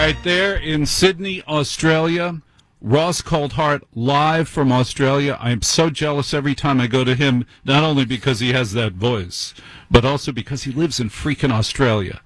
Right there in Sydney, Australia, Ross Coulthart live from Australia. I am so jealous every time I go to him, not only because he has that voice, but also because he lives in freaking Australia.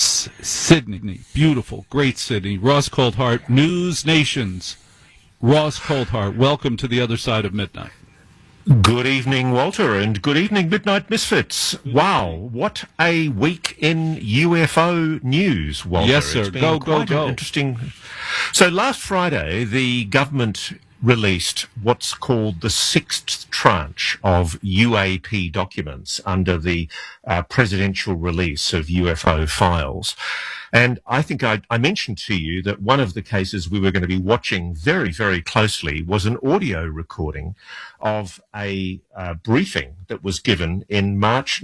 Sydney, beautiful, great Sydney. Ross Coulthart, News Nations. Ross Coulthart, welcome to the other side of midnight. Good evening, Walter, and good evening, Midnight Misfits. Wow, what a week in UFO news, Walter. Yes, sir. It's been Go. Interesting. So last Friday, the government released what's called the sixth tranche of UAP documents under the presidential release of UFO files. And I think I mentioned to you that one of the cases we were going to be watching very, very closely was an audio recording of a briefing that was given in March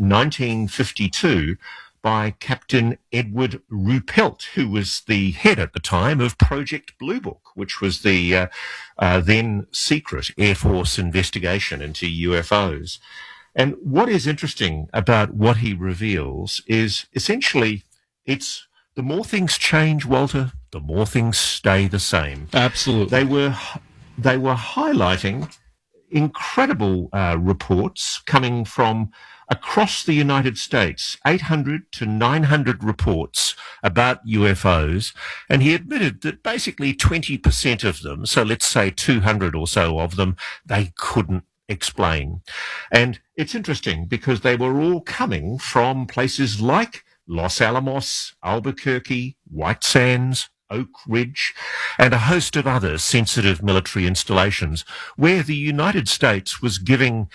1952 by Captain Edward Ruppelt, who was the head at the time of Project Blue Book, which was the then secret Air Force investigation into UFOs. And what is interesting about what he reveals is essentially the more things change, Walter, the more things stay the same. Absolutely. They were highlighting incredible reports coming from across the United States, 800 to 900 reports about UFOs, and he admitted that basically 20% of them, so let's say 200 or so of them, they couldn't explain. And it's interesting because they were all coming from places like Los Alamos, Albuquerque, White Sands, Oak Ridge, and a host of other sensitive military installations where the United States was giving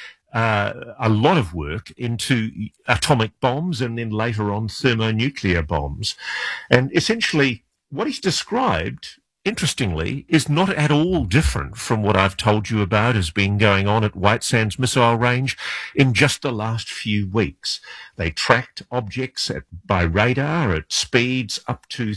a lot of work into atomic bombs and then later on thermonuclear bombs. And essentially what he's described, interestingly, is not at all different from what I've told you about has been going on at White Sands Missile Range in just the last few weeks. They tracked objects by radar at speeds up to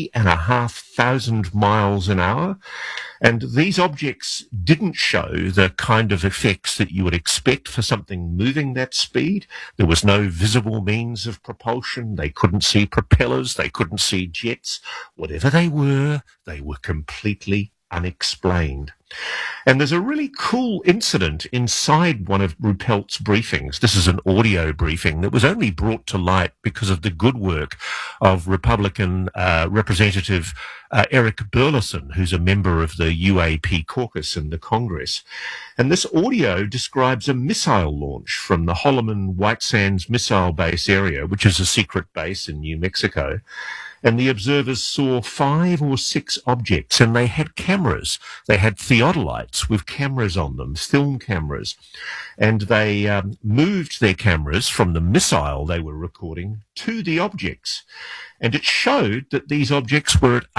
3,500 miles an hour. And these objects didn't show the kind of effects that you would expect for something moving that speed. There was no visible means of propulsion. They couldn't see propellers. They couldn't see jets. Whatever they were completely unexplained. And there's a really cool incident inside one of Ruppelt's briefings. This is an audio briefing that was only brought to light because of the good work of Republican Representative Eric Burleson, who's a member of the UAP caucus in the Congress. And this audio describes a missile launch from the Holloman White Sands Missile Base area, which is a secret base in New Mexico. And the observers saw 5 or 6 objects, and they had cameras. They had theodolites with cameras on them, film cameras. And they moved their cameras from the missile they were recording to the objects. And it showed that these objects were at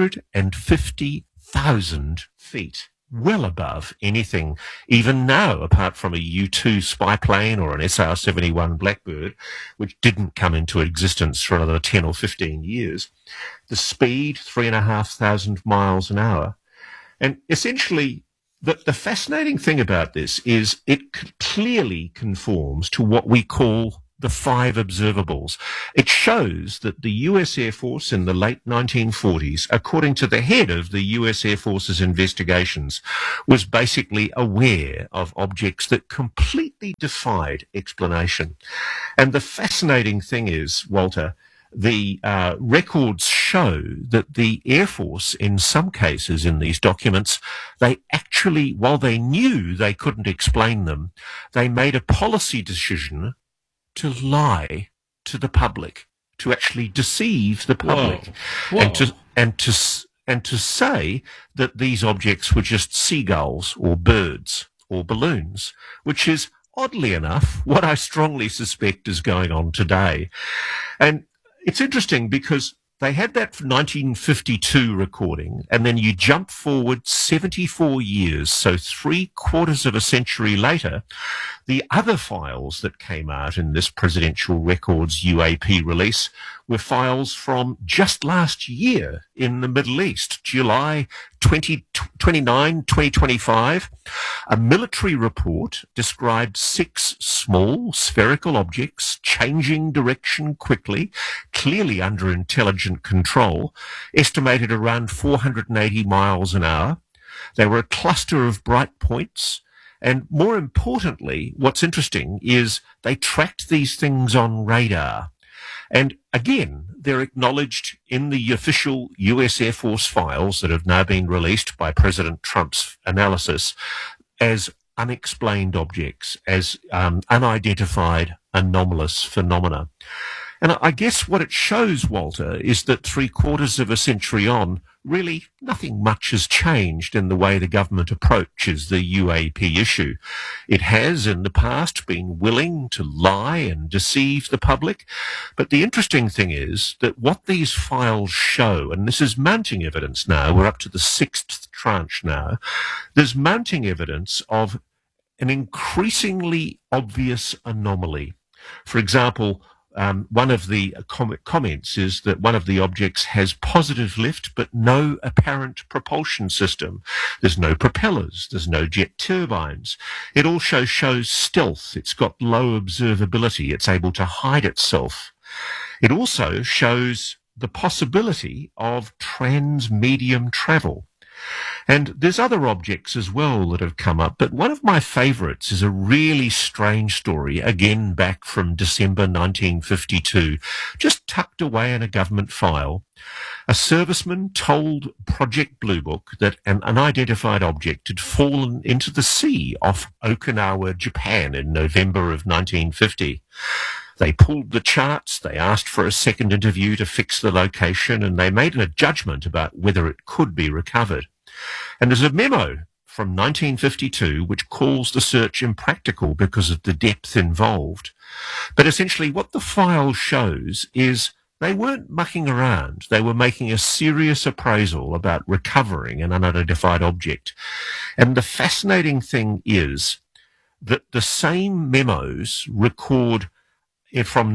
150,000 feet. Well above anything, even now, apart from a U-2 spy plane or an SR-71 Blackbird, which didn't come into existence for another 10 or 15 years. The speed, 3,500 miles an hour. And essentially, the fascinating thing about this is it clearly conforms to what we call the 5 observables. It shows that the US Air Force in the late 1940s, according to the head of the US Air Force's investigations, was basically aware of objects that completely defied explanation. And the fascinating thing is, Walter, the records show that the Air Force, in some cases in these documents, they actually, while they knew they couldn't explain them, they made a policy decision to lie to the public, to actually deceive the public. Whoa. And to say that these objects were just seagulls or birds or balloons, which is, oddly enough, what I strongly suspect is going on today. And it's interesting because they had that 1952 recording, and then you jump forward 74 years, so 3/4 of a century later, the other files that came out in this Presidential Records UAP release were files from just last year in the Middle East, July 2025, a military report described 6 small spherical objects changing direction quickly, clearly under intelligent control, estimated around 480 miles an hour. They were a cluster of bright points. And more importantly, what's interesting is they tracked these things on radar. And again, they're acknowledged in the official US Air Force files that have now been released by President Trump's analysis as unexplained objects, as unidentified anomalous phenomena. And I guess what it shows, Walter, is that 3/4 of a century on, really nothing much has changed in the way the government approaches the UAP issue. It has in the past been willing to lie and deceive the public, but the interesting thing is that what these files show, and this is mounting evidence now, we're up to the 6th tranche now, there's mounting evidence of an increasingly obvious anomaly. For example, one of the comments is that one of the objects has positive lift but no apparent propulsion system. There's no propellers, there's no jet turbines. It also shows stealth. It's got low observability. It's able to hide itself. It also shows the possibility of trans-medium travel. And there's other objects as well that have come up, but one of my favourites is a really strange story, again back from December 1952, just tucked away in a government file. A serviceman told Project Blue Book that an unidentified object had fallen into the sea off Okinawa, Japan in November of 1950. They pulled the charts, they asked for a second interview to fix the location, and they made a judgment about whether it could be recovered. And there's a memo from 1952 which calls the search impractical because of the depth involved. But essentially what the file shows is they weren't mucking around. They were making a serious appraisal about recovering an unidentified object. And the fascinating thing is that the same memos record from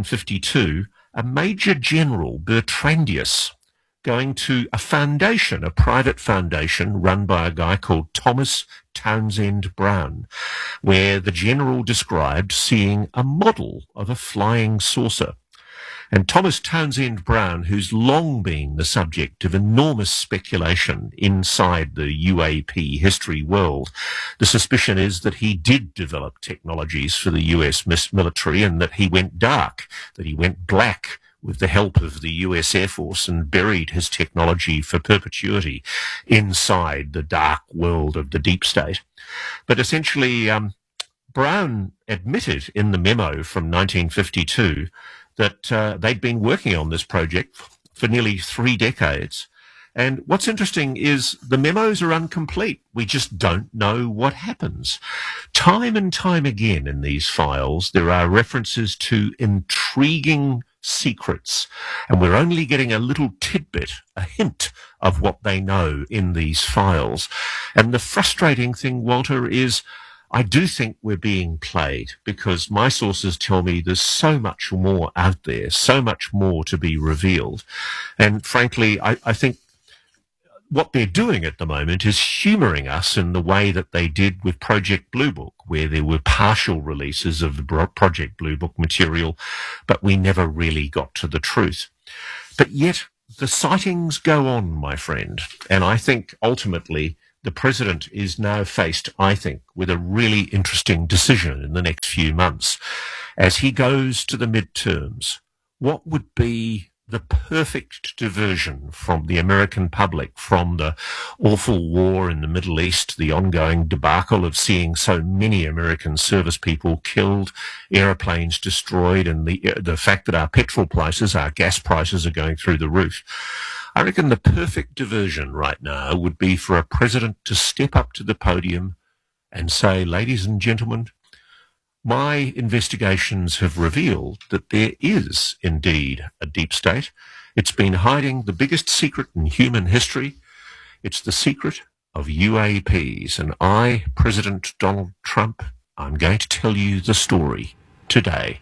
1952 a Major General, Bertrandius, going to a foundation, a private foundation run by a guy called Thomas Townsend Brown, where the general described seeing a model of a flying saucer. And Thomas Townsend Brown, who's long been the subject of enormous speculation inside the UAP history world, the suspicion is that he did develop technologies for the US military and that he went dark, that he went black with the help of the US Air Force and buried his technology for perpetuity inside the dark world of the deep state. But essentially, Brown admitted in the memo from 1952 that they'd been working on this project for nearly 3 decades. And what's interesting is the memos are incomplete. We just don't know what happens. Time and time again in these files, there are references to intriguing secrets, and we're only getting a little tidbit, a hint of what they know in these files. And the frustrating thing, Walter, is I do think we're being played, because my sources tell me there's so much more out there, so much more to be revealed. And frankly, I think what they're doing at the moment is humouring us in the way that they did with Project Blue Book, where there were partial releases of the Project Blue Book material, but we never really got to the truth. But yet the sightings go on, my friend, and I think ultimately the president is now faced, I think, with a really interesting decision in the next few months. As he goes to the midterms, what would be the perfect diversion from the American public from the awful war in the Middle East, the ongoing debacle of seeing so many American service people killed, airplanes destroyed, and the fact that our petrol prices, our gas prices are going through the roof? I reckon the perfect diversion right now would be for a president to step up to the podium and say, ladies and gentlemen, my investigations have revealed that there is indeed a deep state. It's been hiding the biggest secret in human history. It's the secret of UAPs. And I, President Donald Trump, I'm going to tell you the story today.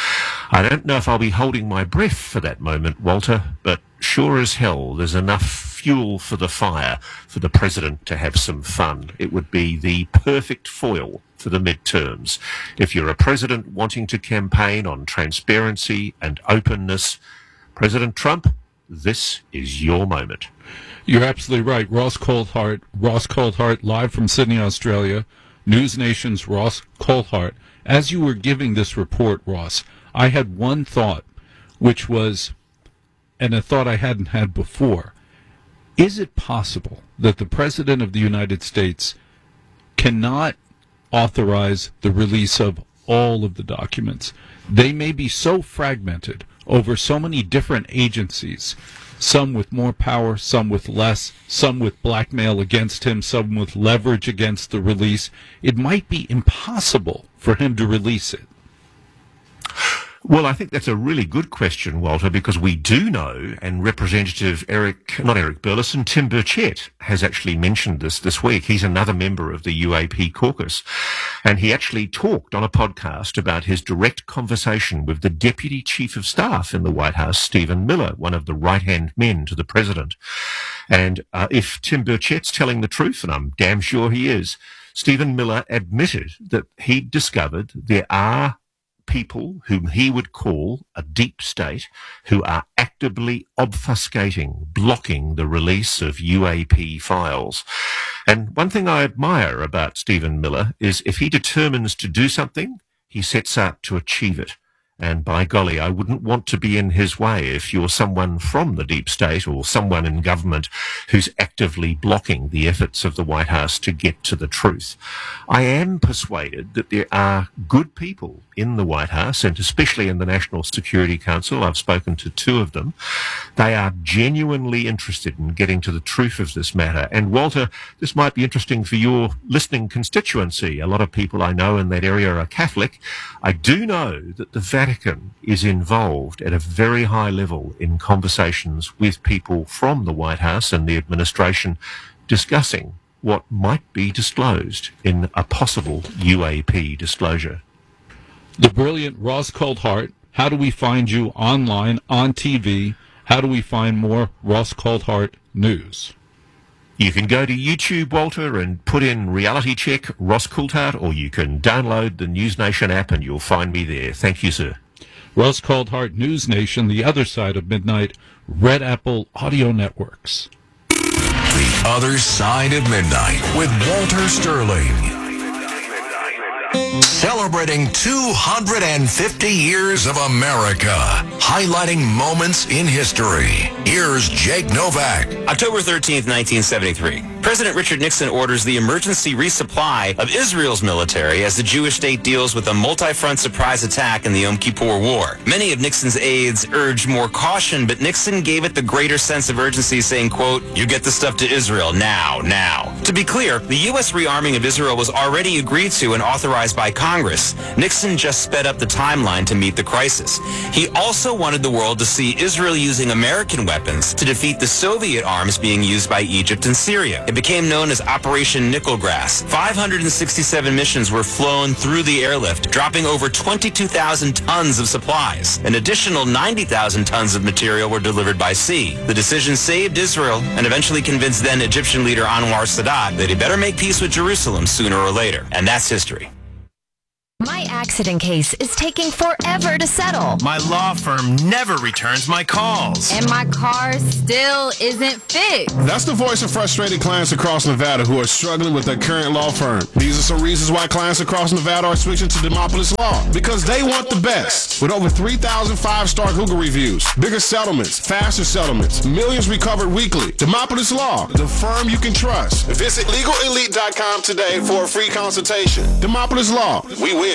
I don't know if I'll be holding my breath for that moment, Walter, but sure as hell there's enough fuel for the fire for the president to have some fun. It would be the perfect foil for the midterms. If you're a president wanting to campaign on transparency and openness, President Trump, this is your moment. You're absolutely right. Ross Coulthart, live from Sydney, Australia. News Nation's Ross Coulthart. As you were giving this report, Ross, I had one thought, which was, and a thought I hadn't had before. Is it possible that the President of the United States cannot authorize the release of all of the documents? They may be so fragmented over so many different agencies, some with more power, some with less, some with blackmail against him, some with leverage against the release. It might be impossible for him to release it. Well, I think that's a really good question, Walter, because we do know, and Representative Eric Burlison, Tim Burchett has actually mentioned this week. He's another member of the UAP caucus, and he actually talked on a podcast about his direct conversation with the Deputy Chief of Staff in the White House, Stephen Miller, one of the right-hand men to the president. And if Tim Burchett's telling the truth, and I'm damn sure he is, Stephen Miller admitted that he'd discovered there are people whom he would call a deep state who are actively obfuscating, blocking the release of UAP files. And one thing I admire about Stephen Miller is if he determines to do something, he sets out to achieve it. And by golly, I wouldn't want to be in his way if you're someone from the deep state or someone in government who's actively blocking the efforts of the White House to get to the truth. I am persuaded that there are good people in the White House, and especially in the National Security Council. I've spoken to two of them. They are genuinely interested in getting to the truth of this matter. And Walter, this might be interesting for your listening constituency. A lot of people I know in that area are Catholic. I do know that the Vatican is involved at a very high level in conversations with people from the White House and the administration discussing what might be disclosed in a possible UAP disclosure. The brilliant Ross Coulthart. How do we find you online, on TV? How do we find more Ross Coulthart news? You can go to YouTube, Walter, and put in Reality Check Ross Coulthart, or you can download the News Nation app and you'll find me there. Thank you, sir. Ross Coulthart, News Nation, the other side of midnight, Red Apple Audio Networks. The Other Side of Midnight with Walter Sterling. Celebrating 250 years of America, highlighting moments in history. Here's Jake Novak. October 13th, 1973. President Richard Nixon orders the emergency resupply of Israel's military as the Jewish state deals with a multi-front surprise attack in the Yom Kippur War. Many of Nixon's aides urged more caution, but Nixon gave it the greater sense of urgency, saying, quote, "You get the stuff to Israel now." To be clear, the U.S. rearming of Israel was already agreed to and authorized by Congress. Nixon just sped up the timeline to meet the crisis. He also wanted the world to see Israel using American weapons to defeat the Soviet arms being used by Egypt and Syria. It became known as Operation Nickelgrass. 567 missions were flown through the airlift, dropping over 22,000 tons of supplies. An additional 90,000 tons of material were delivered by sea. The decision saved Israel and eventually convinced then Egyptian leader Anwar Sadat that he better make peace with Jerusalem sooner or later. And that's history. My accident case is taking forever to settle. My law firm never returns my calls. And my car still isn't fixed. That's the voice of frustrated clients across Nevada who are struggling with their current law firm. These are some reasons why clients across Nevada are switching to Demopolis Law. Because they want the best. With over 3,000 5-star Google reviews, bigger settlements, faster settlements, millions recovered weekly. Demopolis Law, the firm you can trust. Visit LegalElite.com today for a free consultation. Demopolis Law, we win.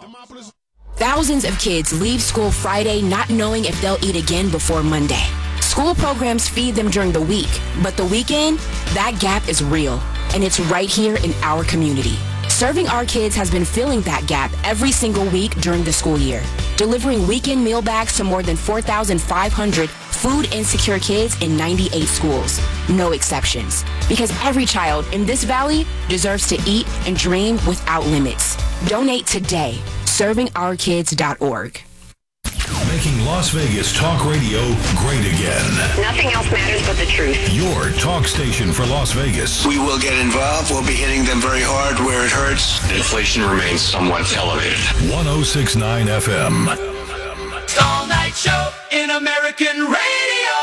Thousands of kids leave school Friday not knowing if they'll eat again before Monday. School programs feed them during the week, but the weekend, that gap is real, and it's right here in our community. Serving Our Kids has been filling that gap every single week during the school year, delivering weekend meal bags to more than 4,500 food insecure kids in 98 schools. No exceptions. Because every child in this valley deserves to eat and dream without limits. Donate today. ServingOurKids.org. making Las Vegas talk radio great again. Nothing else matters but the truth. Your talk station for Las Vegas. We will get involved. We'll be hitting them very hard where it hurts. Inflation remains somewhat elevated. 106.9 FM. All night show in American radio.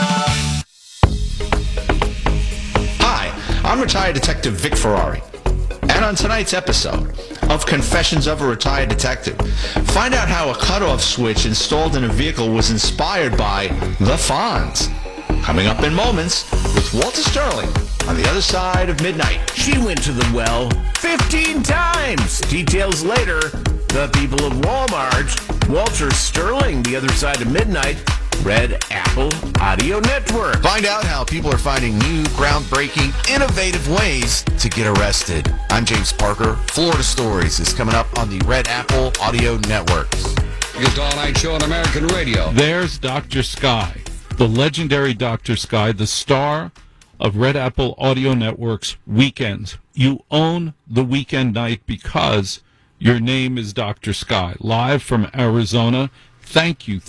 Hi, I'm retired Detective Vic Ferrari. And on tonight's episode of Confessions of a Retired Detective, find out how a cutoff switch installed in a vehicle was inspired by the Fonz. Coming up in moments with Walter Sterling on the other side of midnight. She went to the well 15 times. Details later. The people of Walmart. Walter Sterling, the other side of midnight. Red Apple Audio Network. Find out how people are finding new, groundbreaking, innovative ways to get arrested. I'm James Parker. Florida Stories is coming up on the Red Apple Audio Network. It's All Night Show on American radio. There's Dr. Sky, the legendary Dr. Sky, the star of Red Apple Audio Network's Weekends. You own the weekend night because your name is Dr. Sky, live from Arizona. Thank you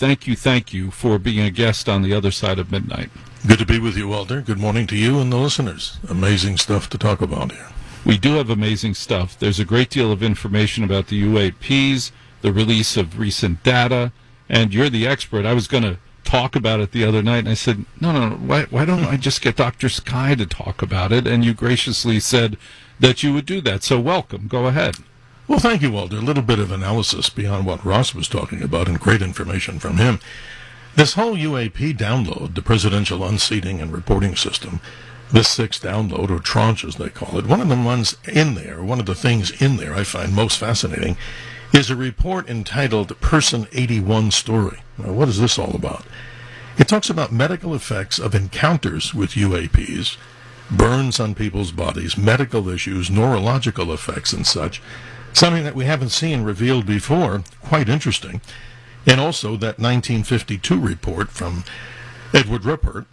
for being a guest on the other side of midnight. Good to be with you, Walter. Good morning to you and the listeners. Amazing stuff to talk about here. We do have amazing stuff. There's a great deal of information about the UAPs, the release of recent data, and you're the expert. I was going to talk about it the other night, and I said, no, why don't I just get Dr. Sky to talk about it? And you graciously said that you would do that. So welcome. Go ahead. Well, thank you, Walter. A little bit of analysis beyond what Ross was talking about and great information from him. This whole UAP download, the Presidential Unseating and Reporting System, this sixth download, or tranche as they call it, one of the ones in there, one of the things in there I find most fascinating is a report entitled Person 81 Story. Now, what is this all about? It talks about medical effects of encounters with UAPs, burns on people's bodies, medical issues, neurological effects and such. Something that we haven't seen revealed before, quite interesting. And also that 1952 report from Edward Ruppert,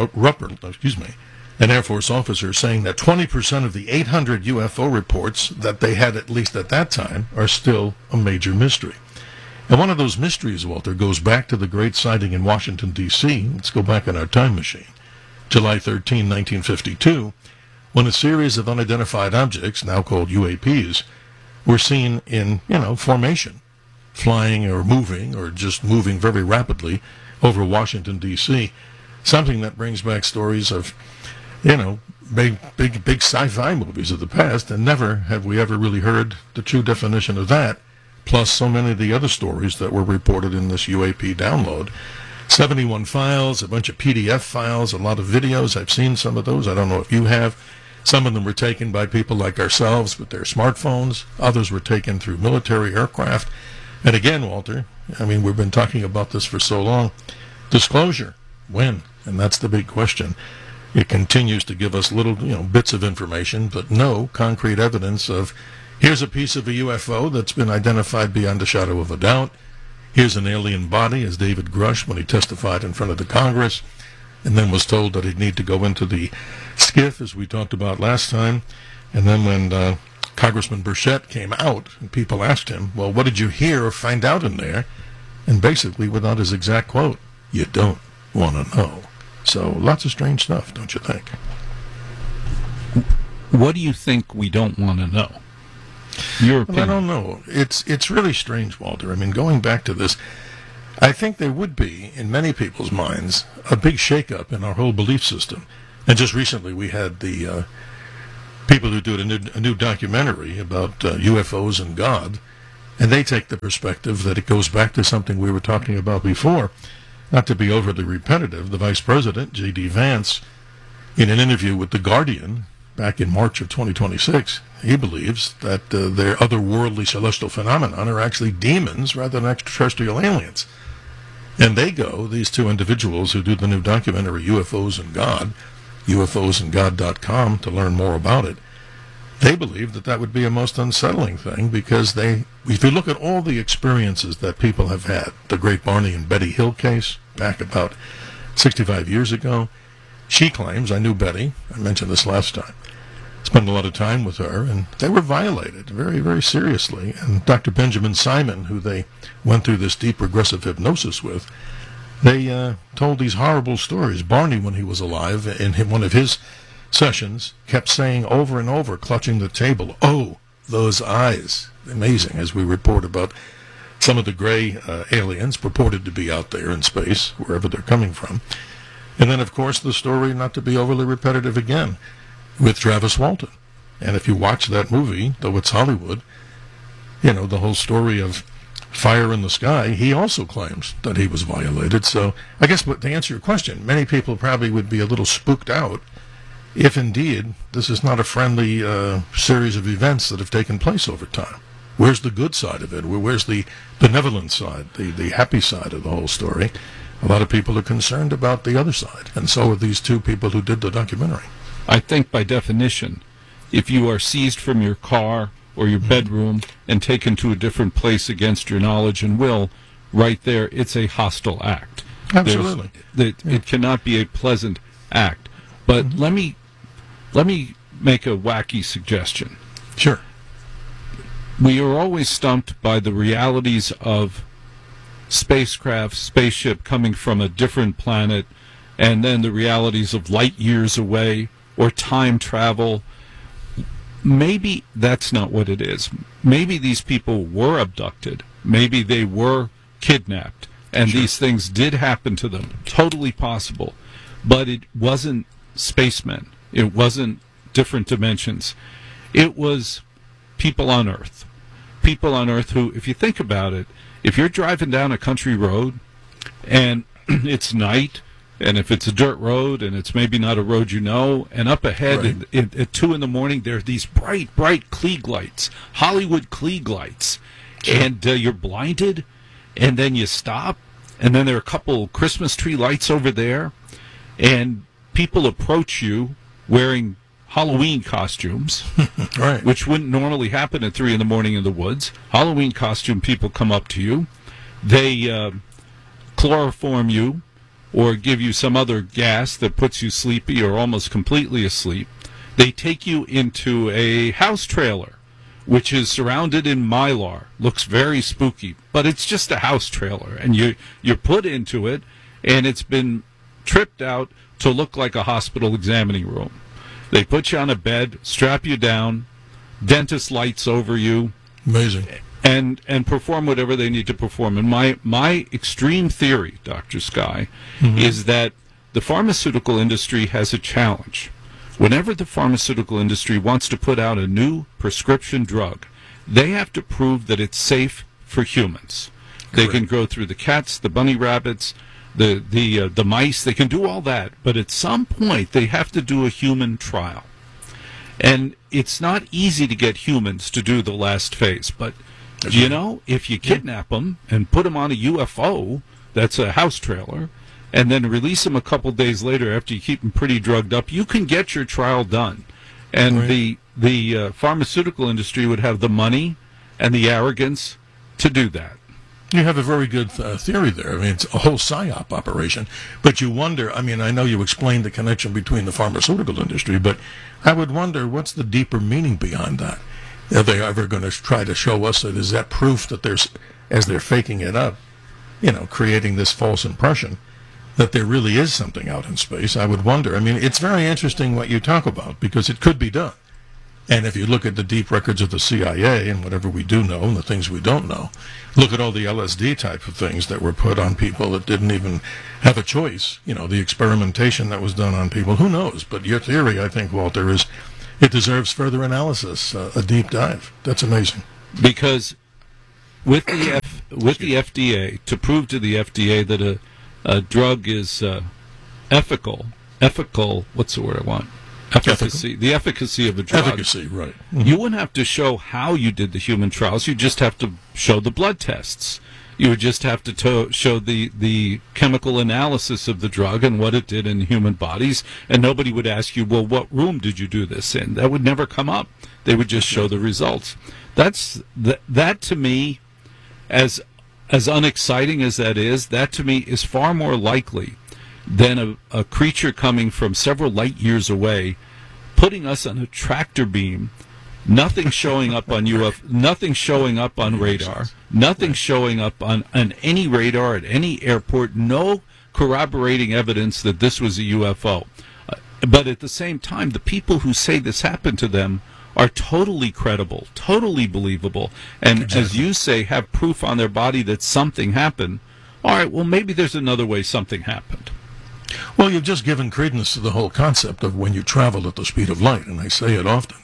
an Air Force officer, saying that 20% of the 800 UFO reports that they had, at least at that time, are still a major mystery. And one of those mysteries, Walter, goes back to the great sighting in Washington, D.C. Let's go back in our time machine. July 13, 1952, when a series of unidentified objects, now called UAPs, were seen in, formation, flying or just moving very rapidly over Washington, D.C. Something that brings back stories of, big sci-fi movies of the past, and never have we ever really heard the true definition of that, plus so many of the other stories that were reported in this UAP download. 71 files, a bunch of PDF files, a lot of videos. I've seen some of those. I don't know if you have. Some of them were taken by people like ourselves with their smartphones. Others were taken through military aircraft. And again, Walter, we've been talking about this for so long. Disclosure. When? And that's the big question. It continues to give us little, bits of information, but no concrete evidence of, here's a piece of a UFO that's been identified beyond a shadow of a doubt. Here's an alien body, as David Grush when he testified in front of the Congress, and then was told that he'd need to go into the skiff, as we talked about last time. And then when Congressman Burchett came out, and people asked him, well, what did you hear or find out in there? And basically, without his exact quote, you don't want to know. So lots of strange stuff, don't you think? What do you think we don't want to know? Your opinion? Well, I don't know. It's really strange, Walter. Going back to this, I think there would be, in many people's minds, a big shakeup in our whole belief system. And just recently we had the people who do a new documentary about UFOs and God, and they take the perspective that it goes back to something we were talking about before. Not to be overly repetitive, the Vice President, J.D. Vance, in an interview with The Guardian back in March of 2026, he believes that their otherworldly celestial phenomenon are actually demons rather than extraterrestrial aliens. And they go, these two individuals who do the new documentary UFOs and God, UFOsandGod.com, to learn more about it, they believe that that would be a most unsettling thing because if you look at all the experiences that people have had, the great Barney and Betty Hill case back about 65 years ago, she claims, I knew Betty, I mentioned this last time, spent a lot of time with her, and they were violated very, very seriously. And Dr. Benjamin Simon, who they went through this deep regressive hypnosis with, they told these horrible stories. Barney, when he was alive, in one of his sessions, kept saying over and over, clutching the table, "Oh, those eyes." Amazing, as we report about some of the gray aliens purported to be out there in space, wherever they're coming from. And then, of course, the story, not to be overly repetitive again, with Travis Walton. And if you watch that movie, though it's Hollywood, you know, the whole story of Fire in the Sky, he also claims that he was violated. So I guess to answer your question, many people probably would be a little spooked out if indeed this is not a friendly series of events that have taken place over time. Where's the good side of it? Where's the benevolent side, the happy side of the whole story? A lot of people are concerned about the other side, and so are these two people who did the documentary. I think by definition, if you are seized from your car or your bedroom and taken to a different place against your knowledge and will, right there, it's a hostile act. Absolutely. It cannot be a pleasant act. But let me make a wacky suggestion. Sure. We are always stumped by the realities of spaceship coming from a different planet, and then the realities of light years away, or time travel. Maybe that's not what it is. Maybe these people were abducted. Maybe they were kidnapped, and these things did happen to them. Totally possible. But it wasn't spacemen. It wasn't different dimensions. It was people on Earth. People on Earth who, if you think about it, if you're driving down a country road and it's night, and if it's a dirt road and it's maybe not a road you know, and up ahead at 2 in the morning, there are these bright Klieg lights, Hollywood Klieg lights, and you're blinded, and then you stop, and then there are a couple Christmas tree lights over there, and people approach you wearing Halloween costumes, which wouldn't normally happen at 3 in the morning in the woods. Halloween costume people come up to you. They chloroform you or give you some other gas that puts you sleepy or almost completely asleep. They take you into a house trailer, which is surrounded in mylar. Looks very spooky, but it's just a house trailer, and you're put into it, and it's been tripped out to look like a hospital examining room. They put you on a bed, strap you down, dentist lights over you. Amazing. And perform whatever they need to perform. And my extreme theory, Dr. Sky, is that the pharmaceutical industry has a challenge. Whenever the pharmaceutical industry wants to put out a new prescription drug, they have to prove that it's safe for humans. They can go through the cats, the bunny rabbits, the mice. They can do all that, but at some point they have to do a human trial. And it's not easy to get humans to do the last phase, but you know, if you kidnap them and put them on a UFO, that's a house trailer, and then release them a couple days later after you keep them pretty drugged up, you can get your trial done. And the pharmaceutical industry would have the money and the arrogance to do that. You have a very good theory there. I mean, it's a whole PSYOP operation. But you wonder, I mean, I know you explained the connection between the pharmaceutical industry, but I would wonder, what's the deeper meaning behind that? Are they ever going to try to show us that is that proof that there's, as they're faking it up, you know, creating this false impression that there really is something out in space? I would wonder. I mean, it's very interesting what you talk about, because it could be done. And if you look at the deep records of the CIA and whatever we do know and the things we don't know, look at all the LSD type of things that were put on people that didn't even have a choice. You know, the experimentation that was done on people. Who knows? But your theory, I think, Walter, is it deserves further analysis, a deep dive. That's amazing. Because with the FDA, to prove to the FDA that a drug is ethical, what's the word I want? Efficacy. The efficacy of a drug. Efficacy, right. You wouldn't have to show how you did the human trials. You just have to show the blood tests. You would just have to show the chemical analysis of the drug and what it did in human bodies, and nobody would ask you, well, what room did you do this in? That would never come up. They would just show the results. That to me, as unexciting as that to me is far more likely than a creature coming from several light years away putting us on a tractor beam. Nothing showing up on nothing showing up on radar, nothing showing up on any radar at any airport, no corroborating evidence that this was a UFO. But at the same time, the people who say this happened to them are totally credible, totally believable, and as you say, have proof on their body that something happened. All right, well, maybe there's another way something happened. Well, you've just given credence to the whole concept of when you travel at the speed of light, and I say it often,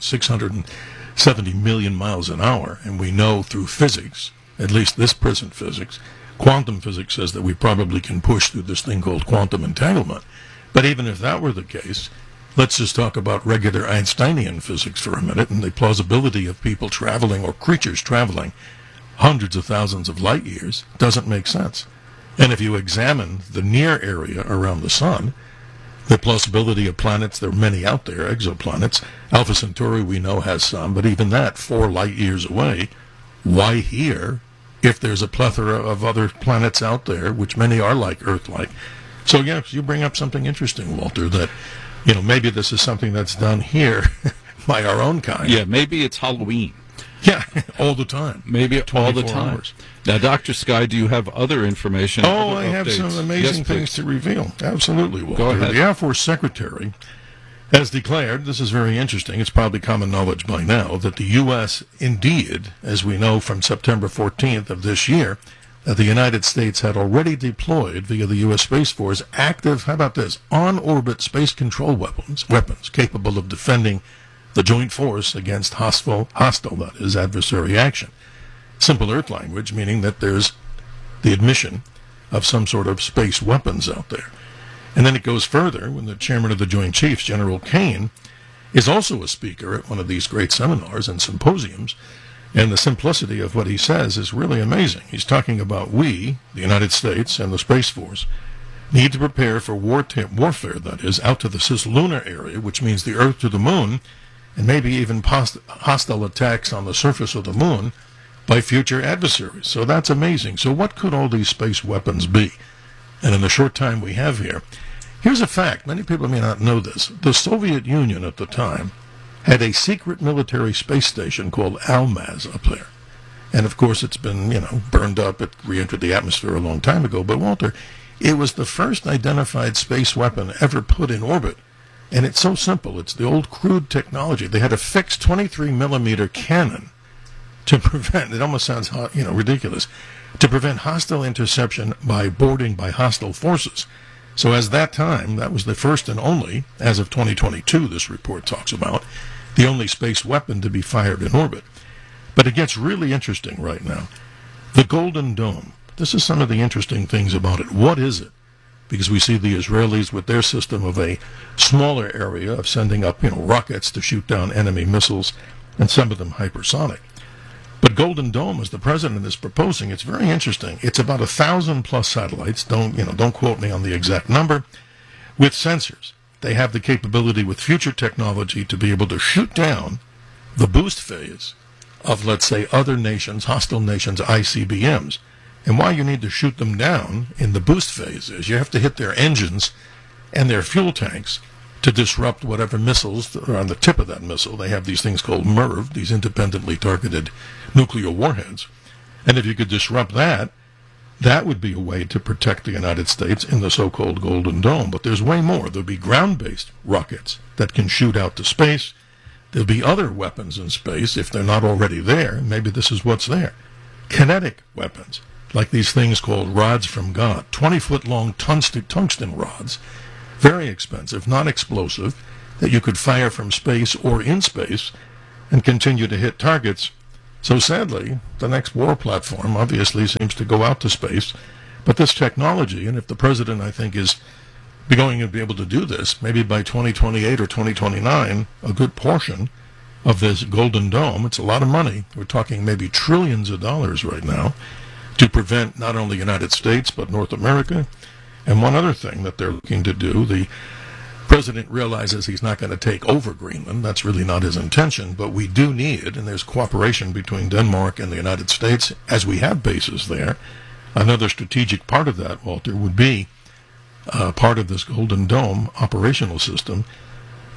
670 million miles an hour, and we know through physics, at least this present physics, quantum physics says that we probably can push through this thing called quantum entanglement. But even if that were the case, let's just talk about regular Einsteinian physics for a minute, and the plausibility of people traveling, or creatures traveling, hundreds of thousands of light years doesn't make sense. And if you examine the near area around the sun, the plausibility of planets, there are many out there, exoplanets. Alpha Centauri we know has some, but even that, 4 light years away. Why here if there's a plethora of other planets out there, which many are like Earth-like? So yes, you bring up something interesting, Walter, that, maybe this is something that's done here by our own kind. Yeah, maybe it's Halloween. Yeah, all the time. Maybe all the time. Hours. Now, Dr. Sky, do you have other information? I have some amazing things to reveal. Absolutely, Walter. Go ahead. The Air Force Secretary has declared, this is very interesting, it's probably common knowledge by now, that the U.S. indeed, as we know from September 14th of this year, that the United States had already deployed via the U.S. Space Force active, how about this, on-orbit space control weapons capable of defending the joint force against hostile, that is, adversary action. Simple Earth language, meaning that there's the admission of some sort of space weapons out there. And then it goes further when the chairman of the Joint Chiefs, General Kane, is also a speaker at one of these great seminars and symposiums, and the simplicity of what he says is really amazing. He's talking about we, the United States, and the Space Force, need to prepare for warfare, that is, out to the cislunar area, which means the Earth to the Moon, and maybe even hostile attacks on the surface of the Moon by future adversaries. So that's amazing. So what could all these space weapons be? And in the short time we have here, here's a fact. Many people may not know this. The Soviet Union at the time had a secret military space station called Almaz up there. And of course it's been, burned up. It re-entered the atmosphere a long time ago. But Walter, it was the first identified space weapon ever put in orbit. And it's so simple. It's the old crude technology. They had a fixed 23-millimeter cannon to prevent, it almost sounds, ridiculous, to prevent hostile interception by boarding by hostile forces. So as that time, that was the first and only, as of 2022, this report talks about, the only space weapon to be fired in orbit. But it gets really interesting right now. The Golden Dome. This is some of the interesting things about it. What is it? Because we see the Israelis with their system of a smaller area of sending up, rockets to shoot down enemy missiles, and some of them hypersonic. But Golden Dome, as the president is proposing, it's very interesting. It's about 1,000+ satellites. Don't quote me on the exact number. With sensors, they have the capability with future technology to be able to shoot down the boost phase of, let's say, other nations, hostile nations' ICBMs. And why you need to shoot them down in the boost phase is you have to hit their engines and their fuel tanks to disrupt whatever missiles are on the tip of that missile. They have these things called MIRV, these independently targeted nuclear warheads. And if you could disrupt that, that would be a way to protect the United States in the so-called Golden Dome. But there's way more. There'll be ground-based rockets that can shoot out to space. There'll be other weapons in space if they're not already there. Maybe this is what's there. Kinetic weapons, like these things called rods from God, 20-foot-long tungsten rods, very expensive, non-explosive, that you could fire from space or in space and continue to hit targets. So sadly, the next war platform obviously seems to go out to space, but this technology, and if the president, I think, is going to be able to do this, maybe by 2028 or 2029, a good portion of this Golden Dome, it's a lot of money, we're talking maybe trillions of dollars right now, to prevent not only the United States, but North America. And one other thing that they're looking to do, the president realizes he's not going to take over Greenland. That's really not his intention, but we do need, and there's cooperation between Denmark and the United States, as we have bases there. Another strategic part of that, Walter, would be part of this Golden Dome operational system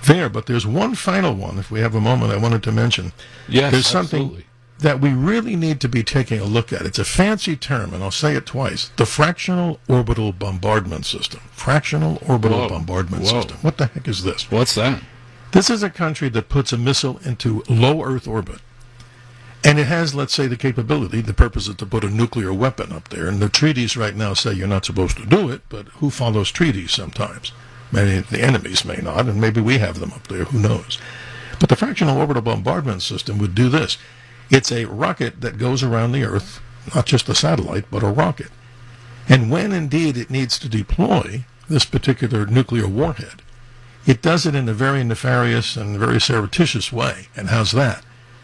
there. But there's one final one, if we have a moment, I wanted to mention. Yes, there's something absolutely. that we really need to be taking a look at. It's a fancy term, and I'll say it twice. The Fractional Orbital Bombardment System. Fractional Orbital Bombardment System. What the heck is this? What's that? This is a country that puts a missile into low Earth orbit. And it has, let's say, the capability, the purpose is to put a nuclear weapon up there. And the treaties right now say you're not supposed to do it, but who follows treaties sometimes? Maybe the enemies may not, and maybe we have them up there, who knows? But the Fractional Orbital Bombardment System would do this. It's a rocket that goes around the Earth, not just a satellite, but a rocket. And when indeed it needs to deploy this particular nuclear warhead, it does it in a very nefarious and very surreptitious way. And how's that?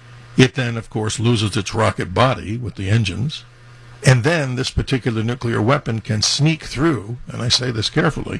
It then, of course, loses its rocket body with the engines, and then this particular nuclear weapon can sneak through, and I say this carefully,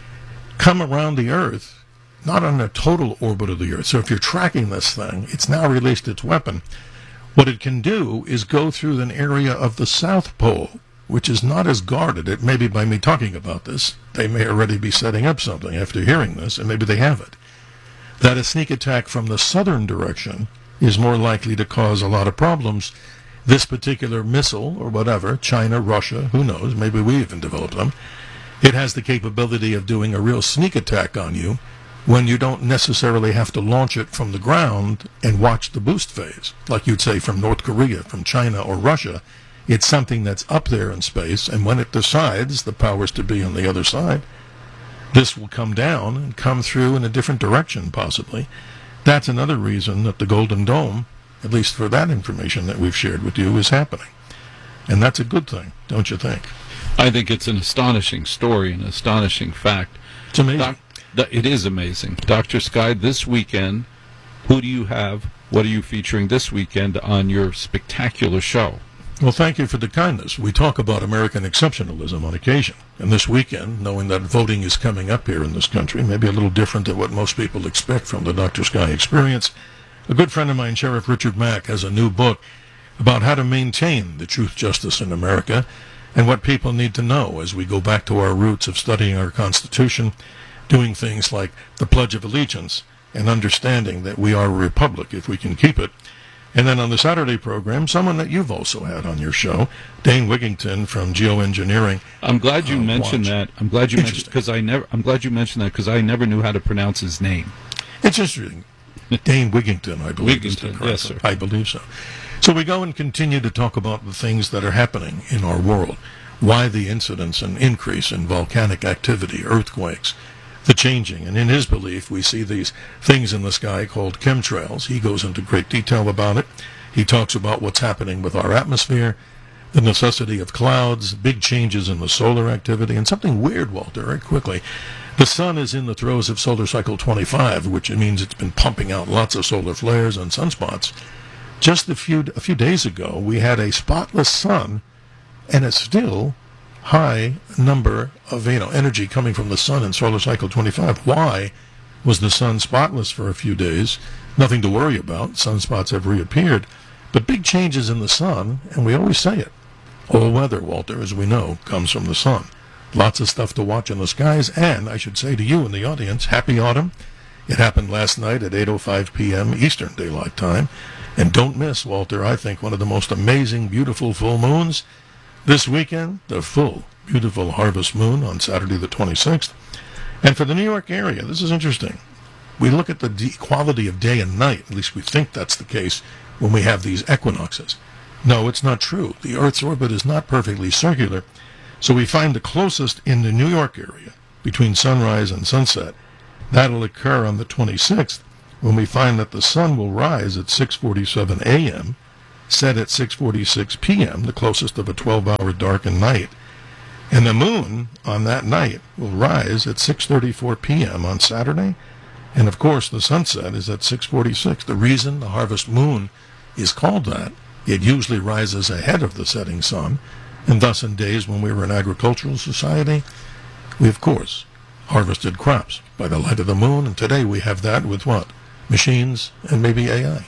come around the Earth, not on a total orbit of the Earth. So if you're tracking this thing, it's now released its weapon. What it can do is go through an area of the South Pole, which is not as guarded. It may be by me talking about this. They may already be setting up something after hearing this, and maybe they have it. That a sneak attack from the southern direction is more likely to cause a lot of problems. This particular missile, or whatever, China, Russia, who knows, maybe we even developed them, it has the capability of doing a real sneak attack on you when you don't necessarily have to launch it from the ground and watch the boost phase, like you'd say from North Korea, from China or Russia. It's something that's up there in space, and when it decides the powers to be on the other side, this will come down and come through in a different direction, possibly. That's another reason that the Golden Dome, at least for that information that we've shared with you, is happening. And that's a good thing, don't you think? I think it's an astonishing story, an astonishing fact. It's amazing. It is amazing. Dr. Sky, this weekend, who do you have? What are you featuring this weekend on your spectacular show? Well, thank you for the kindness. We talk about American exceptionalism on occasion. And this weekend, knowing that voting is coming up here in this country, maybe a little different than what most people expect from the Dr. Sky experience, a good friend of mine, Sheriff Richard Mack, has a new book about how to maintain the truth, justice in America, and what people need to know as we go back to our roots of studying our Constitution, doing things like the Pledge of Allegiance, and understanding that we are a republic if we can keep it. And then on the Saturday program, someone that you've also had on your show, Dane Wigington from Geoengineering. I'm glad you mentioned that. I'm glad you mentioned because I'm glad you mentioned that because I never knew how to pronounce his name. It's interesting. Dane Wigington, I believe. Wigington, yes, sir. I believe so. So we go and continue to talk about the things that are happening in our world. Why the incidence and increase in volcanic activity, earthquakes, the changing. And in his belief, we see these things in the sky called chemtrails. He goes into great detail about it. He talks about what's happening with our atmosphere, the necessity of clouds, big changes in the solar activity, and something weird, Walter, very quickly. The sun is in the throes of solar cycle 25, which means it's been pumping out lots of solar flares and sunspots. Just a few days ago, we had a spotless sun, and it's still high number of energy coming from the sun in solar cycle 25. Why was the sun spotless for a few days? Nothing to worry about. Sunspots have reappeared. But big changes in the sun, and we always say it. All weather, Walter, as we know, comes from the sun. Lots of stuff to watch in the skies, and I should say to you in the audience, happy autumn. It happened last night at 8:05 p.m. Eastern Daylight Time. And don't miss, Walter, I think one of the most amazing, beautiful full moons this weekend, the full, beautiful harvest moon on Saturday the 26th. And for the New York area, this is interesting. We look at the equality of day and night, at least we think that's the case, when we have these equinoxes. No, it's not true. The Earth's orbit is not perfectly circular, so we find the closest in the New York area, between sunrise and sunset. That'll occur on the 26th, when we find that the sun will rise at 6:47 a.m., set at 6:46 p.m., the closest of a 12-hour darkened night. And the moon on that night will rise at 6:34 p.m. on Saturday. And, of course, the sunset is at 6:46. The reason the harvest moon is called that, it usually rises ahead of the setting sun. And thus, in days when we were an agricultural society, we, of course, harvested crops by the light of the moon. And today we have that with what? Machines and maybe AI.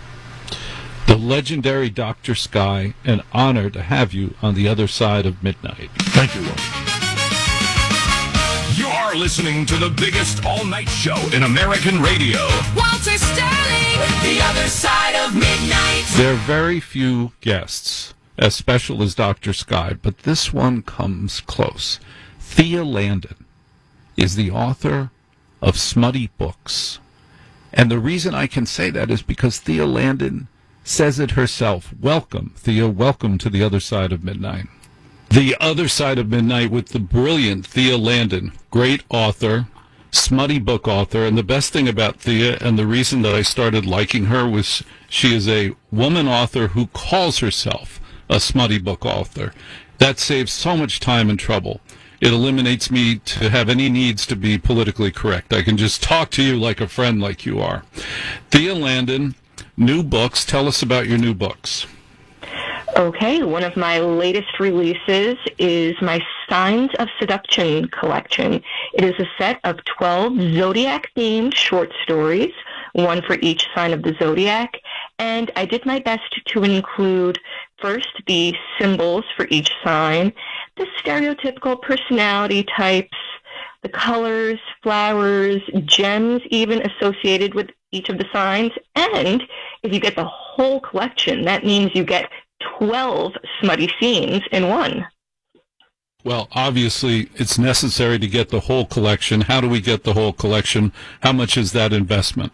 The legendary Dr. Sky, an honor to have you on the other side of midnight. Thank you, Will. You're listening to the biggest all-night show in American radio. Walter Sterling, The Other Side of Midnight. There are very few guests as special as Dr. Sky, but this one comes close. Thea Landon is the author of Smutty Books. And the reason I can say that is because Thea Landon says it herself. Welcome, Thea. Welcome to The Other Side of Midnight. The Other Side of Midnight with the brilliant Thea Landon, great author, smutty book author. And the best thing about Thea, and the reason that I started liking her, was she is a woman author who calls herself a smutty book author. That saves so much time and trouble. It eliminates me to have any needs to be politically correct. I can just talk to you like a friend, like you are. Thea Landon, new books. Tell us about your new books. Okay, one of my latest releases is my Signs of Seduction collection. It is a set of 12 Zodiac-themed short stories, one for each sign of the Zodiac, and I did my best to include first the symbols for each sign, the stereotypical personality types, the colors, flowers, gems even associated with each of the signs, and if you get the whole collection, that means you get 12 smutty scenes in one. Well, obviously, it's necessary to get the whole collection. How do we get the whole collection? How much is that investment?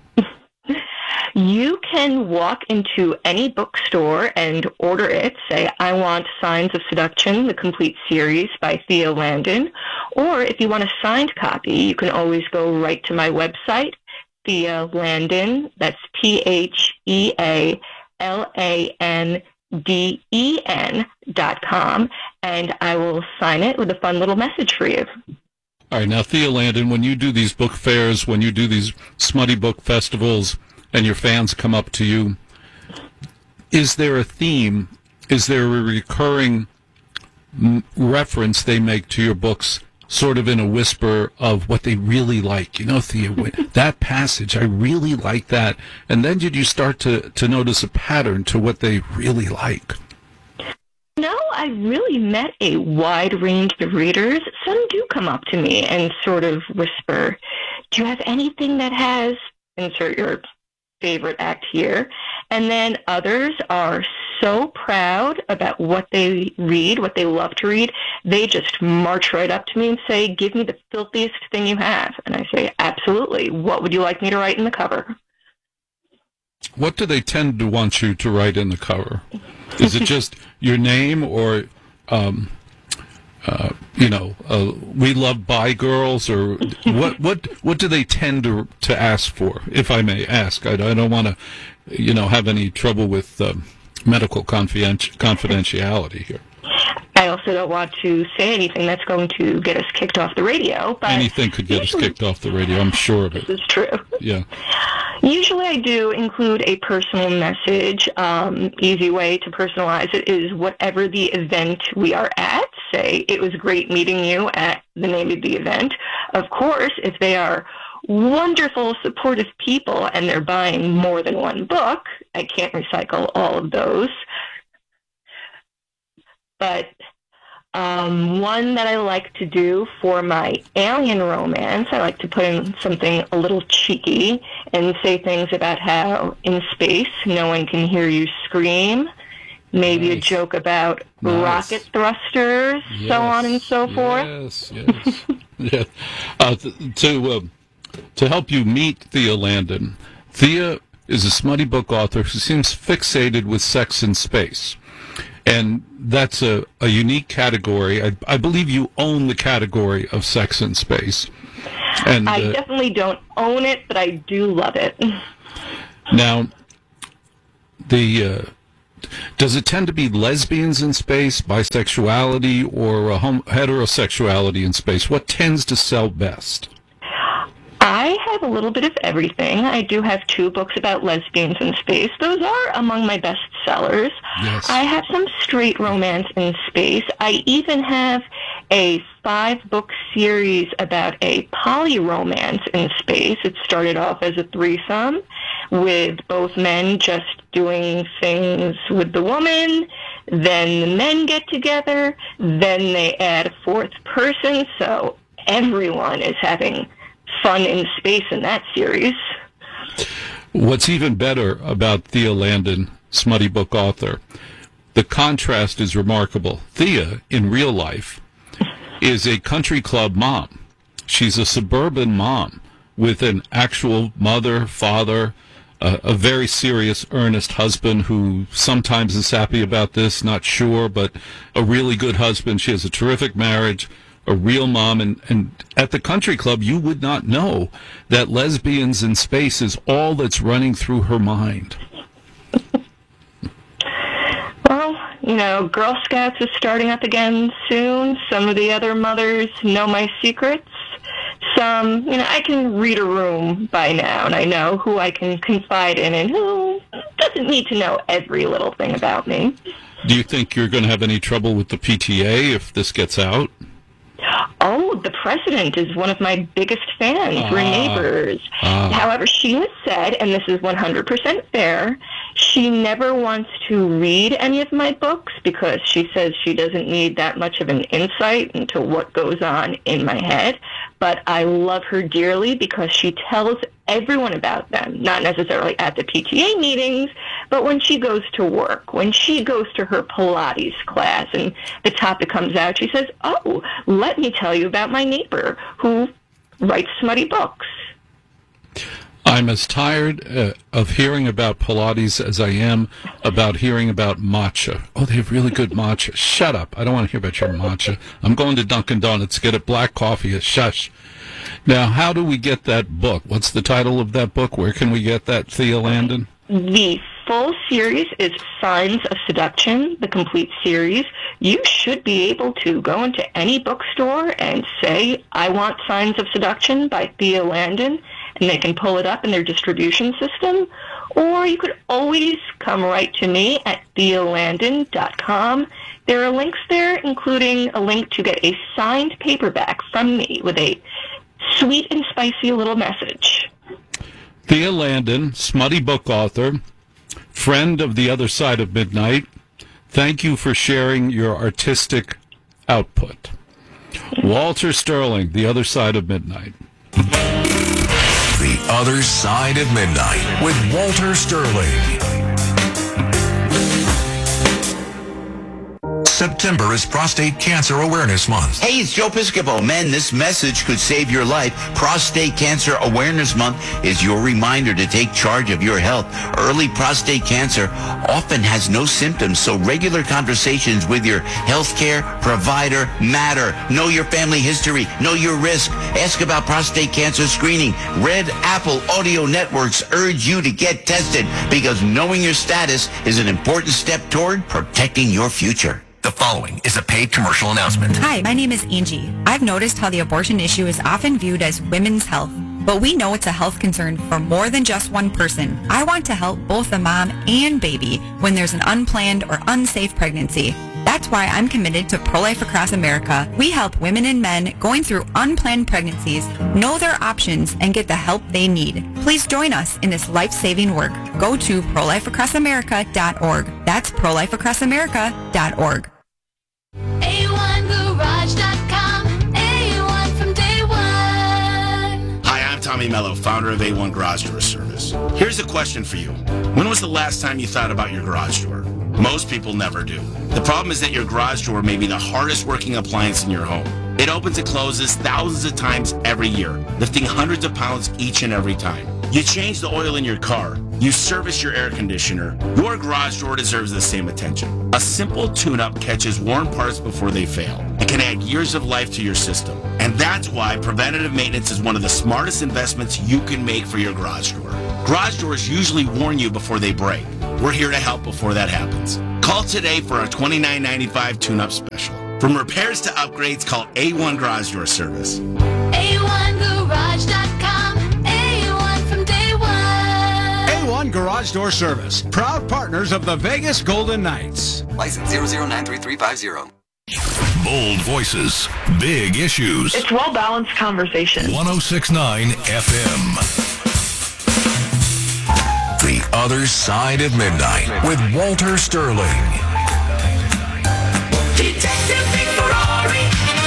You can walk into any bookstore and order it. Say, I want Signs of Seduction, the complete series by Thea Landon. Or if you want a signed copy, you can always go right to my website, Thea Landon. That's TheaLanden.com, and I will sign it with a fun little message for you. All right, now, Thea Landon, when you do these book fairs, when you do these smutty book festivals, and your fans come up to you, is there a theme? Is there a recurring reference they make to your books, sort of in a whisper of what they really like? You know, Thea, that passage, I really like that. And then did you start to notice a pattern to what they really like? No, I really met a wide range of readers. Some do come up to me and sort of whisper, do you have anything that has, insert your favorite act here, and then others are so proud about what they read, what they love to read, they just march right up to me and say, give me the filthiest thing you have. And I say, absolutely. What would you like me to write in the cover? What do they tend to want you to write in the cover? Is it just your name, or we love bi girls, or what do they tend to ask for, if I may ask? I don't want to, have any trouble with medical confidentiality here. I also don't want to say anything that's going to get us kicked off the radio. But anything could get us kicked off the radio, I'm sure of it. This is true. Yeah. Usually I do include a personal message. Easy way to personalize it is whatever the event we are at. Say, it was great meeting you at the name of the event. Of course, if they are wonderful, supportive people and they're buying more than one book, I can't recycle all of those. But one that I like to do for my alien romance, I like to put in something a little cheeky and say things about how in space no one can hear you scream. Maybe a joke about rocket thrusters, so on and so forth. Yes. To help you meet Thea Landon, Thea is a smutty book author who seems fixated with sex in space. And that's a unique category. I believe you own the category of sex in space. And I definitely don't own it, but I do love it. Now, does it tend to be lesbians in space, bisexuality, or heterosexuality in space? What tends to sell best? I have a little bit of everything. I do have 2 books about lesbians in space. Those are among my best sellers. Yes. I have some straight romance in space. I even have a 5-book series about a poly romance in space. It started off as a threesome with both men just doing things with the woman. Then the men get together. Then they add a 4th person. So everyone is having fun in space in that series. What's even better about Thea Landon, smutty book author, the contrast is remarkable. Thea, in real life, is a country club mom. She's a suburban mom with an actual mother, father, a very serious, earnest husband who sometimes is happy about this, not sure, but a really good husband. She has a terrific marriage, a real mom, and at the country club, you would not know that lesbians in space is all that's running through her mind. Well, you know, Girl Scouts is starting up again soon. Some of the other mothers know my secrets. Some, you know, I can read a room by now, and I know who I can confide in and who doesn't need to know every little thing about me. Do you think you're going to have any trouble with the PTA if this gets out? Oh, the president is one of my biggest fans. We're neighbors. However, she has said, and this is 100% fair, she never wants to read any of my books because she says she doesn't need that much of an insight into what goes on in my head. But I love her dearly because she tells everyone about them, not necessarily at the PTA meetings, but when she goes to work, when she goes to her Pilates class and the topic comes out, she says, oh, let me tell you about my neighbor who writes smutty books. I'm as tired of hearing about Pilates as I am about hearing about matcha. Oh, they have really good matcha. Shut up. I don't want to hear about your matcha. I'm going to Dunkin' Donuts to get a black coffee. Shush. Now, how do we get that book? What's the title of that book? Where can we get that, Thea Landon? The full series is Signs of Seduction, the complete series. You should be able to go into any bookstore and say, I want Signs of Seduction by Thea Landon, and they can pull it up in their distribution system. Or you could always come right to me at thealandon.com. There are links there, including a link to get a signed paperback from me with a sweet and spicy little message. Thea Landon, smutty book author, friend of The Other Side of Midnight. Thank you for sharing your artistic output. Walter Sterling, The Other Side of Midnight. The Other Side of Midnight with Walter Sterling. September is Prostate Cancer Awareness Month. Hey, it's Joe Piscopo. Man, this message could save your life. Prostate Cancer Awareness Month is your reminder to take charge of your health. Early prostate cancer often has no symptoms, so regular conversations with your healthcare provider matter. Know your family history. Know your risk. Ask about prostate cancer screening. Red Apple Audio Networks urge you to get tested because knowing your status is an important step toward protecting your future. The following is a paid commercial announcement. Hi, my name is Angie. I've noticed how the abortion issue is often viewed as women's health, but we know it's a health concern for more than just one person. I want to help both the mom and baby when there's an unplanned or unsafe pregnancy. That's why I'm committed to Pro-Life Across America. We help women and men going through unplanned pregnancies know their options and get the help they need. Please join us in this life-saving work. Go to prolifeacrossamerica.org. That's prolifeacrossamerica.org. A1Garage.com. A1 from day one. Hi, I'm Tommy Mello, founder of A1 Garage Door Service. Here's a question for you. When was the last time you thought about your garage door? Most people never do. The problem is that your garage door may be the hardest working appliance in your home. It opens and closes thousands of times every year, lifting hundreds of pounds each and every time. You change the oil in your car. You service your air conditioner. Your garage door deserves the same attention. A simple tune-up catches worn parts before they fail. It can add years of life to your system. And that's why preventative maintenance is one of the smartest investments you can make for your garage door. Garage doors usually warn you before they break. We're here to help before that happens. Call today for our $29.95 tune-up special. From repairs to upgrades, call A1 Garage Door Service. A1Garage.com. A1 from day one. A1 Garage Door Service. Proud partners of the Vegas Golden Knights. License 0093350. Bold voices, big issues. It's well-balanced conversation. 106.9 FM. The Other Side of Midnight with Walter Sterling. Detective Vic Ferrari, a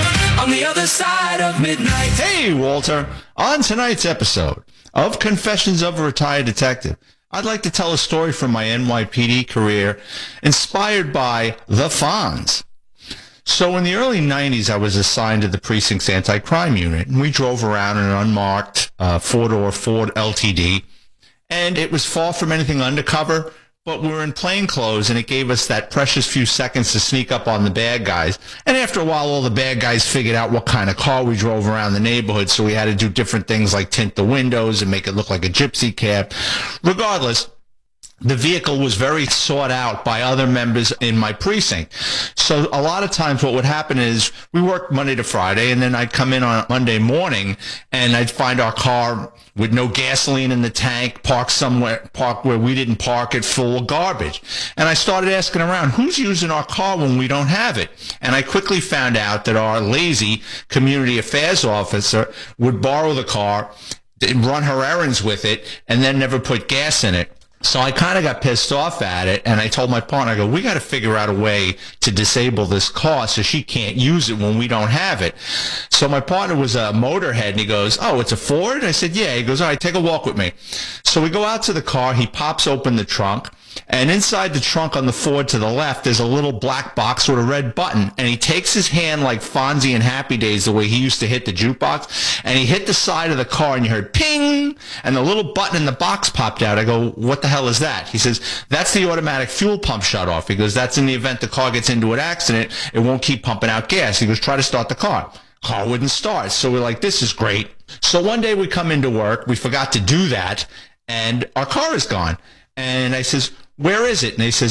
on the other side of midnight. Hey, Walter. On tonight's episode of Confessions of a Retired Detective, I'd like to tell a story from my NYPD career inspired by the Fonz. So in the early 90s, I was assigned to the precinct's anti-crime unit, and we drove around in an unmarked four-door Ford LTD, and it was far from anything undercover, but we were in plain clothes, and it gave us that precious few seconds to sneak up on the bad guys. And after a while, all the bad guys figured out what kind of car we drove around the neighborhood, so we had to do different things like tint the windows and make it look like a gypsy cab. Regardless, the vehicle was very sought out by other members in my precinct. So a lot of times what would happen is we worked Monday to Friday, and then I'd come in on Monday morning, and I'd find our car with no gasoline in the tank, parked where we didn't park it, full of garbage. And I started asking around, who's using our car when we don't have it? And I quickly found out that our lazy community affairs officer would borrow the car, run her errands with it, and then never put gas in it. So I kind of got pissed off at it, and I told my partner, I go, we got to figure out a way to disable this car so she can't use it when we don't have it. So my partner was a motorhead, and he goes, oh, it's a Ford? I said, yeah. He goes, all right, take a walk with me. So we go out to the car. He pops open the trunk, and inside the trunk on the Ford to the left, there's a little black box with a red button, and he takes his hand like Fonzie in Happy Days, the way he used to hit the jukebox, and he hit the side of the car, and you heard ping, and the little button in the box popped out. I go, what the hell is that? He says, that's the automatic fuel pump shut off. He goes, that's in the event the car gets into an accident, it won't keep pumping out gas. He goes, try to start the car. Car wouldn't start. So we're like, this is great. So one day we come into work, we forgot to do that, and our car is gone. And I says, where is it? And he says,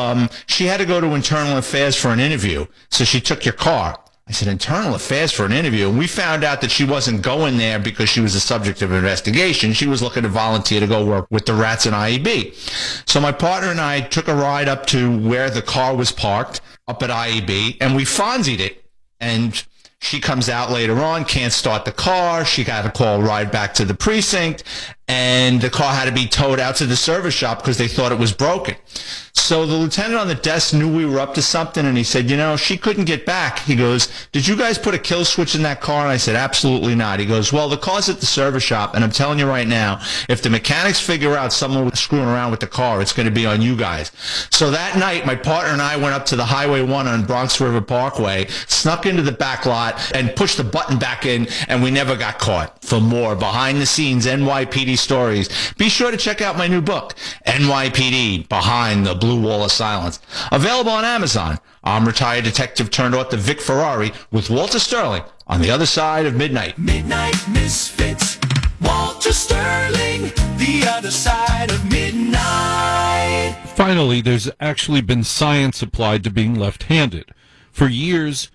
she had to go to Internal Affairs for an interview, so she took your car. I said, Internal Affairs for an interview? And we found out that she wasn't going there because she was the subject of investigation. She was looking to volunteer to go work with the rats in IEB. So my partner and I took a ride up to where the car was parked, up at IEB, and we Fonzied it. And she comes out later on, can't start the car. She got a call ride back to the precinct, and the car had to be towed out to the service shop because they thought it was broken. So the lieutenant on the desk knew we were up to something, and he said, she couldn't get back. He goes, did you guys put a kill switch in that car? And I said, absolutely not. He goes, well, the car's at the service shop, and I'm telling you right now, if the mechanics figure out someone was screwing around with the car, it's going to be on you guys. So that night, my partner and I went up to the Highway 1 on Bronx River Parkway, snuck into the back lot, and pushed the button back in, and we never got caught. For more behind-the-scenes NYPD stories, be sure to check out my new book, NYPD Behind the Blue Wall of Silence. Available on Amazon. I'm retired detective turned author Vic Ferrari with Walter Sterling on the other side of midnight. Midnight Misfits, Walter Sterling, the other side of midnight. Finally, there's actually been science applied to being left-handed. For years,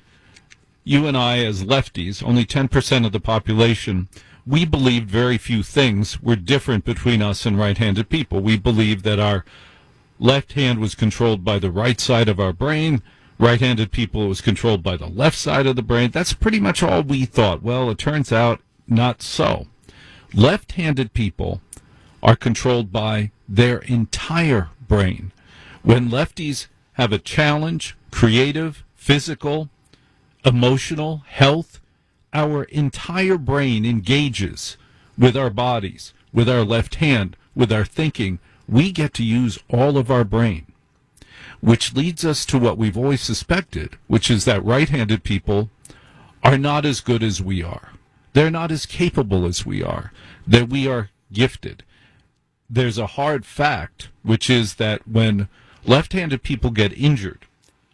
you and I, as lefties, only 10% of the population, we believed very few things were different between us and right-handed people. We believed that our left hand was controlled by the right side of our brain. Right-handed people was controlled by the left side of the brain. That's pretty much all we thought. Well, it turns out not so. Left-handed people are controlled by their entire brain. When lefties have a challenge, creative, physical, emotional, health, our entire brain engages with our bodies, with our left hand, with our thinking. We get to use all of our brain, which leads us to what we've always suspected, which is that right-handed people are not as good as we are. They're not as capable as we are, that we are gifted. There's a hard fact, which is that when left-handed people get injured,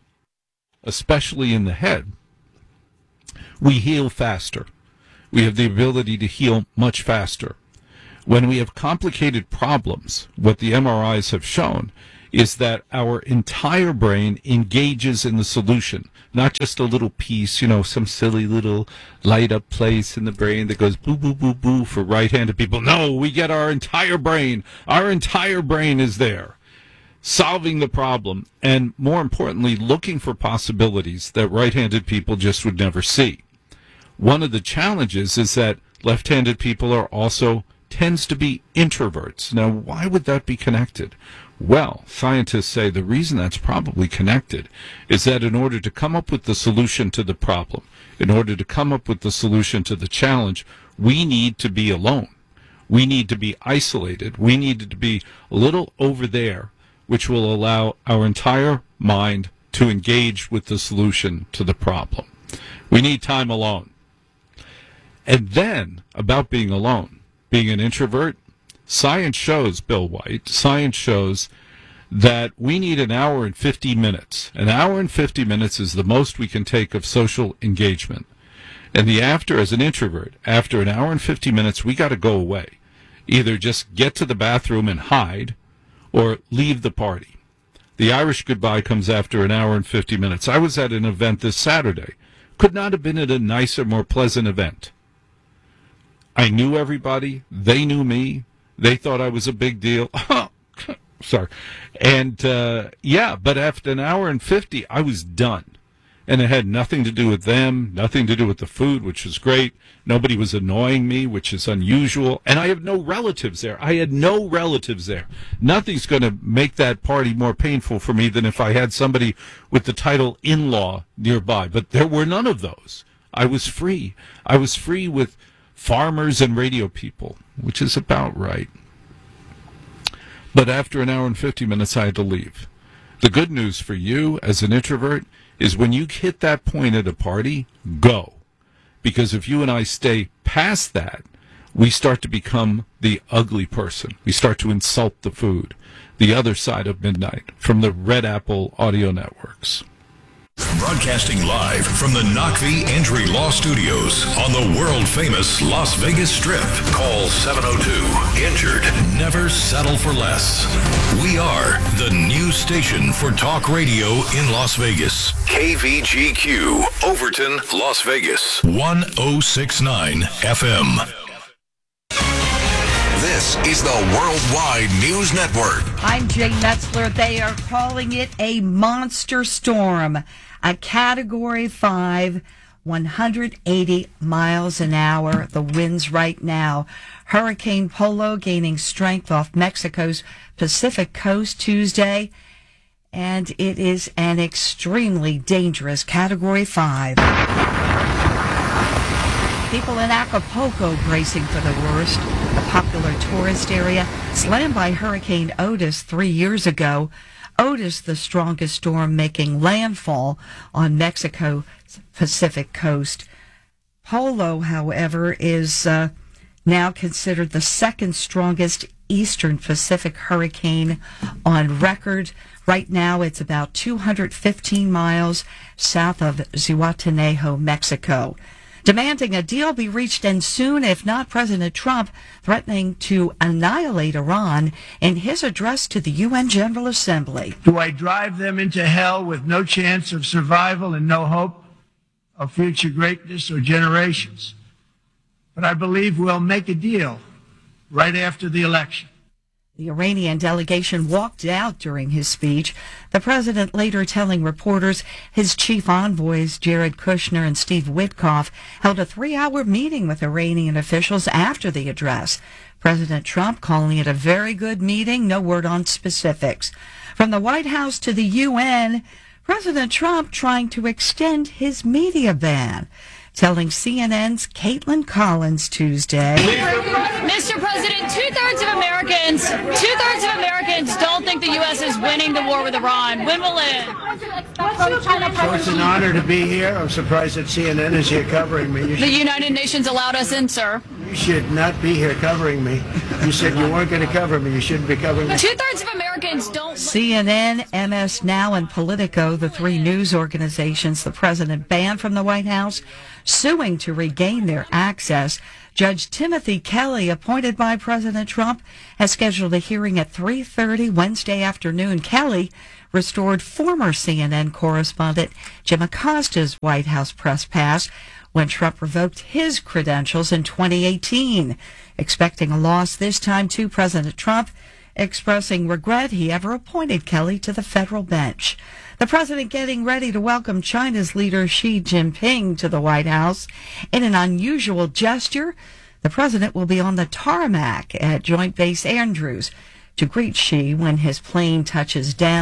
especially in the head, we heal faster. We have the ability to heal much faster. When we have complicated problems, what the MRIs have shown is that our entire brain engages in the solution, not just a little piece, some silly little light-up place in the brain that goes boo, boo, boo, boo for right-handed people. No, we get our entire brain. Our entire brain is there, solving the problem, and more importantly, looking for possibilities that right-handed people just would never see. One of the challenges is that left-handed people are also tends to be introverts. Now, why would that be connected? Well, scientists say the reason that's probably connected is that in order to come up with the solution to the problem, in order to come up with the solution to the challenge, we need to be alone. We need to be isolated. We need to be a little over there, which will allow our entire mind to engage with the solution to the problem. We need time alone. And then, about being alone, being an introvert, science shows, Bill White, science shows that we need an hour and 50 minutes. An hour and 50 minutes is the most we can take of social engagement. And as an introvert, after an hour and 50 minutes, we got to go away. Either just get to the bathroom and hide, or leave the party. The Irish goodbye comes after an hour and 50 minutes. I was at an event this Saturday. Could not have been at a nicer, more pleasant event. I knew everybody. They knew me. They thought I was a big deal. Sorry. And, but after an hour and 50, I was done. And it had nothing to do with them, nothing to do with the food, which was great. Nobody was annoying me, which is unusual. And I have no relatives there. I had no relatives there. Nothing's going to make that party more painful for me than if I had somebody with the title in-law nearby. But there were none of those. I was free. I was free with farmers and radio people, which is about right. But after an hour and 50 minutes, I had to leave. The good news for you as an introvert is when you hit that point at a party, go. Because if you and I stay past that, we start to become the ugly person. We start to insult the food. The Other Side of Midnight from the Red Apple Audio Networks. Broadcasting live from the Knockvey Entry Law Studios on the world-famous Las Vegas Strip. Call 702-INJURED. Never settle for less. We are the new station for talk radio in Las Vegas. KVGQ, Overton, Las Vegas. 1069 FM. This is the Worldwide News Network. I'm Jane Metzler. They are calling it a monster storm, a Category 5, 180 miles an hour. The winds right now. Hurricane Polo gaining strength off Mexico's Pacific coast Tuesday, and it is an extremely dangerous Category 5. People in Acapulco bracing for the worst. The popular tourist area slammed by Hurricane Otis 3 years ago. Otis, the strongest storm making landfall on Mexico's Pacific coast. Polo, however, is now considered the second strongest eastern Pacific hurricane on record. Right now, it's about 215 miles south of Zihuatanejo, Mexico. Demanding a deal be reached and soon, if not, President Trump threatening to annihilate Iran in his address to the UN General Assembly. Do I drive them into hell with no chance of survival and no hope of future greatness or generations? But I believe we'll make a deal right after the election. The Iranian delegation walked out during his speech, the president later telling reporters his chief envoys, Jared Kushner and Steve Witkoff, held a 3-hour meeting with Iranian officials after the address. President Trump calling it a very good meeting, no word on specifics. From the White House to the UN, President Trump trying to extend his media ban, telling CNN's Caitlin Collins Tuesday. Mr. President, two-thirds of Americans don't think the U.S. is winning the war with Iran. When will it? So it's an honor to be here. I'm surprised that CNN is here covering me. The United Nations allowed us in, sir. You should not be here covering me. You said you weren't going to cover me. You shouldn't be covering me. Two-thirds of Americans don't. CNN, MS Now, and Politico, the three news organizations the president banned from the White House, suing to regain their access. Judge Timothy Kelly, appointed by President Trump, has scheduled a hearing at 3:30 Wednesday afternoon. Kelly restored former CNN correspondent Jim Acosta's White House press pass when Trump revoked his credentials in 2018. Expecting a loss this time, too, President Trump expressing regret he ever appointed Kelly to the federal bench. The president getting ready to welcome China's leader Xi Jinping to the White House in an unusual gesture. The president will be on the tarmac at Joint Base Andrews to greet Xi when his plane touches down.